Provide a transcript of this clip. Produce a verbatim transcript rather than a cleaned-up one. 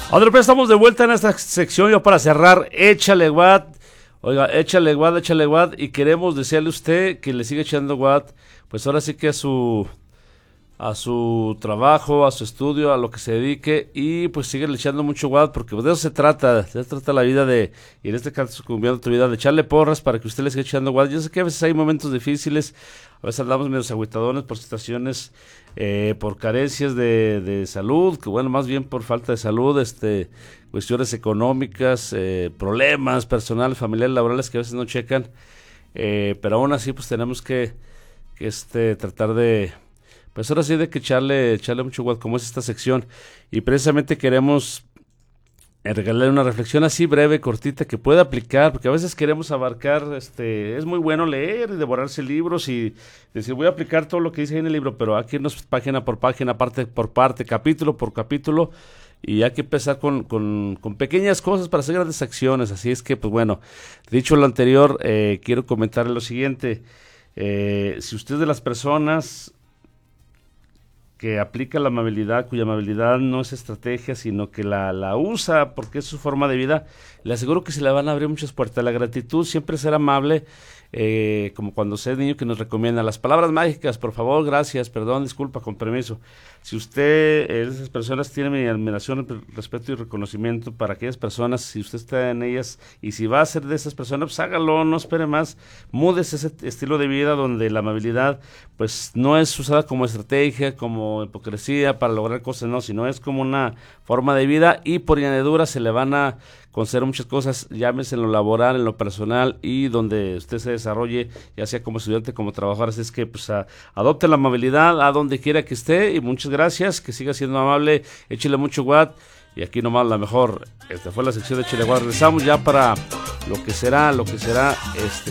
Ahora pues estamos de vuelta en esta sección ya para cerrar. Échale Watt. Oiga, échale Watt, échale Watt. Y queremos desearle a usted que le siga echando Watt. Pues ahora sí que a su a su trabajo, a su estudio, a lo que se dedique. Y pues sigue echando mucho Watt, porque de eso se trata. De eso se trata la vida de, y en este caso cambiando tu vida, de echarle porras para que usted le siga echando Watt. Yo sé que a veces hay momentos difíciles. A veces andamos medio agüitadones por situaciones, eh, por carencias de, de salud, que bueno, más bien por falta de salud, este, cuestiones económicas, eh, problemas personales, familiares, laborales que a veces no checan, eh, pero aún así pues tenemos que, que este, tratar de, pues ahora sí de que echarle, echarle mucho Watt, como es esta sección, y precisamente queremos en regalarle una reflexión así breve, cortita, que pueda aplicar, porque a veces queremos abarcar, este, es muy bueno leer y devorarse libros y decir, voy a aplicar todo lo que dice ahí en el libro, pero hay que irnos página por página, parte por parte, capítulo por capítulo, y hay que empezar con, con, con pequeñas cosas para hacer grandes acciones. Así es que, pues bueno, dicho lo anterior, eh, quiero comentarle lo siguiente. Eh, si usted es de las personas que aplica la amabilidad, cuya amabilidad no es estrategia, sino que la, la usa porque es su forma de vida, le aseguro que se le van a abrir muchas puertas. La gratitud, siempre ser amable, eh, como cuando sea niño que nos recomienda las palabras mágicas, por favor, gracias, perdón, disculpa, con permiso. Si usted es de esas personas, tiene mi admiración, respeto y reconocimiento para aquellas personas. Si usted está en ellas y si va a ser de esas personas, pues hágalo, no espere más, múdese ese estilo de vida donde la amabilidad pues no es usada como estrategia, como hipocresía para lograr cosas, no, sino es como una forma de vida, y por añadidura se le van a conceder muchas cosas, llámese en lo laboral, en lo personal y donde usted se desarrolle, ya sea como estudiante, como trabajador. Así es que pues a, adopte la amabilidad a donde quiera que esté, y muchas gracias, que siga siendo amable, échele mucho Watt, y aquí nomás la mejor. Esta fue la sección de Échale Watt. Regresamos ya para lo que será, lo que será este